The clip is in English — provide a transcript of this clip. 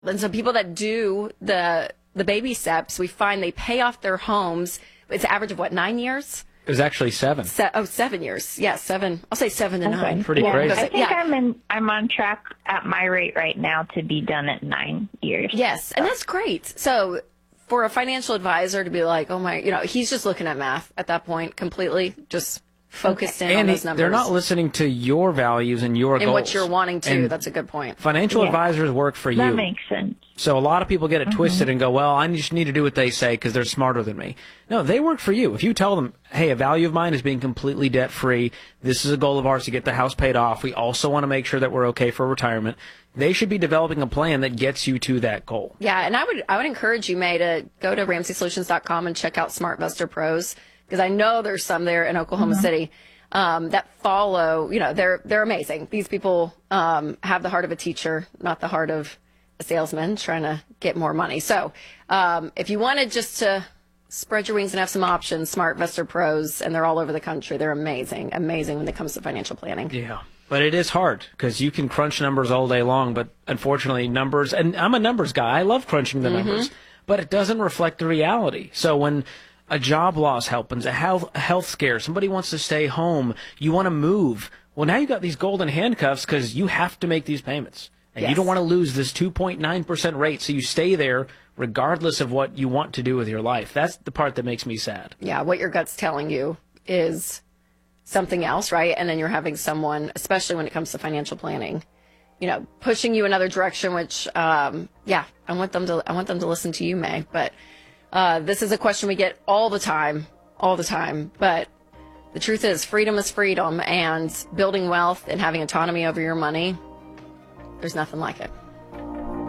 And so people that do the baby steps, we find they pay off their homes. It's an average of what, 9 years? It was actually 7. 7 years. Yeah, 7. I'll say 7 to 9. Pretty crazy. I think I'm on track at my rate right now to be done at 9 years. Yes, and that's great. So for a financial advisor to be like, oh my, he's just looking at math at that point completely, just focused in on those numbers. They're not listening to your values and your goals. And what you're wanting to. That's a good point. Financial advisors work for you. That makes sense. So a lot of people get it twisted and go, well, I just need to do what they say because they're smarter than me. No, they work for you. If you tell them, hey, a value of mine is being completely debt-free. This is a goal of ours to get the house paid off. We also want to make sure that we're okay for retirement. They should be developing a plan that gets you to that goal. Yeah, and I would encourage you, May, to go to RamseySolutions.com and check out SmartVestor Pros, because I know there's some there in Oklahoma City that follow. They're amazing. These people have the heart of a teacher, not the heart of a salesman trying to get more money. So if you wanted just to spread your wings and have some options, SmartVestor Pros, and they're all over the country. They're amazing when it comes to financial planning. Yeah. But it is hard because you can crunch numbers all day long, but unfortunately numbers, and I'm a numbers guy, I love crunching the numbers, but it doesn't reflect the reality. So when a job loss happens, a health scare, somebody wants to stay home, you want to move, well, now you got these golden handcuffs because you have to make these payments. And you don't want to lose this 2.9% rate, so you stay there regardless of what you want to do with your life. That's the part that makes me sad. Yeah, what your gut's telling you is something else, right? And then you're having someone, especially when it comes to financial planning, pushing you another direction, which, I want them to listen to you, May. But this is a question we get all the time. But the truth is freedom, and building wealth and having autonomy over your money, there's nothing like it.